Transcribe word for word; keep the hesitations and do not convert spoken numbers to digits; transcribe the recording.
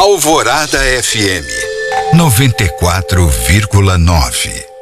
Alvorada F M noventa e quatro vírgula nove.